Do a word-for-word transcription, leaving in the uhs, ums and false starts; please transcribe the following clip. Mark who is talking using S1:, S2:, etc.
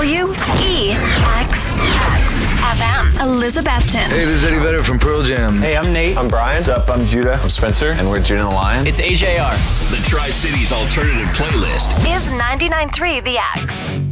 S1: W E X X F M. Elizabethton.
S2: Hey, this is Eddie Vedder from Pearl Jam.
S3: Hey, I'm Nate.
S4: I'm Brian.
S5: What's up? I'm Judah.
S4: I'm Spencer, and we're Judah and the Lion.
S3: It's A J R.
S6: The Tri-Cities Alternative Playlist
S1: Is ninety-nine point three The X.